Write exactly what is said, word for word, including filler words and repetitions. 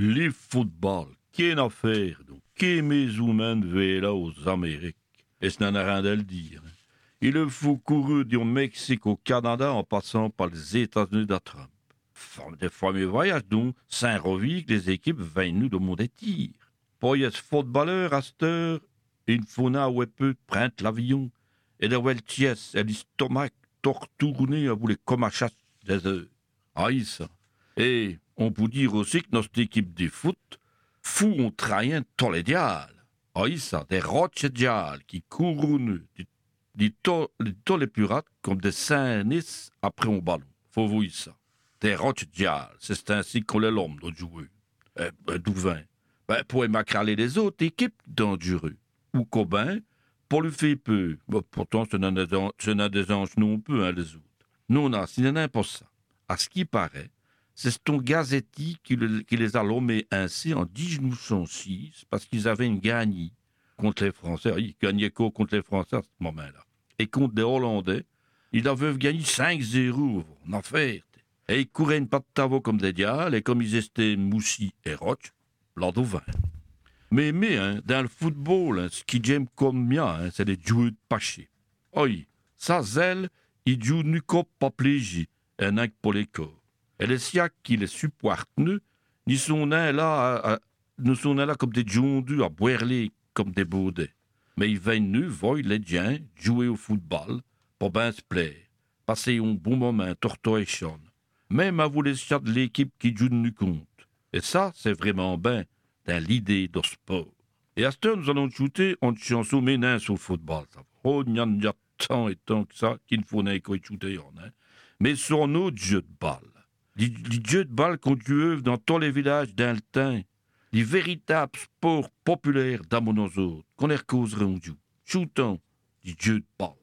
Les football, qu'une affaire, donc. Qu'est mes humains de là aux Amériques. Et ce n'en a rien à le dire. Il le faut couru du Mexique au Canada en passant par les États-Unis de Trump. Des fois mes voyages, donc, Saint-Rovic, les équipes viennent nous demander tir. Pour y être footballeur à cette heure, il faut n'a ou peu prendre l'avion. Et de Welties et l'estomac tourner à bouler comme à chasse des heures. Aïe ça. Et on peut dire aussi que notre équipe de foot, fou on travaille tous les dials. Aïe ça, des roches dials qui courent des tous les pirates comme des Saint-Nice après un ballon. Faut voir ça. Des roches dials, c'est ainsi qu'on les l'homme de jouer. Eh, ben, d'où vient? Ben, pour émacraler les autres équipes d'endurer. Ou Cobain, pour lui faire peu. Bon, pourtant, ce n'est des, an- ce n'est des anges non plus, hein, les autres. Non, non, ce n'est pas ça. À ce qui paraît, c'est ton Gazetti qui, le- qui les a lommés ainsi en dix-neuf cent six parce qu'ils avaient une gagne contre les Français. Ils gagnaient quoi contre les Français à ce moment-là? Et contre les Hollandais, ils avaient gagné cinq zéro en affaire. Et ils couraient une patte tavo comme des dials, et comme ils étaient moussis et roches, l'an vin. Mais, mais, hein, dans le football, hein, ce qui j'aime comme mien, hein, c'est les joueurs de paché. Oui, ça, zèle, ils jouent nu cop pas plaisir, et n'a que pour les corps. Et les siacs qui les supportent, nous, ils sont là, là, à- à- nous sont là comme des jondus à boirler comme des baudets. Mais ils viennent nous, voient les gens, jouer au football, pour bien se plaire, passer un bon moment, torto et chon. Même à vous les siacs de l'équipe qui joue nu compte. Et ça, c'est vraiment bien dans l'idée de sport. Et à ce temps, nous allons shooter en chanson ménin sur le football. Ça. Oh, il y a tant et tant que ça qu'il ne faut pas qu'on shooter en, hein. Mais sur nos jeux de balle. Les, les jeux de balle qu'on tue dans tous les villages d'un temps. Les véritables sports populaires d'amour qu'on les recauserait en joue. Shootant des jeux de balle.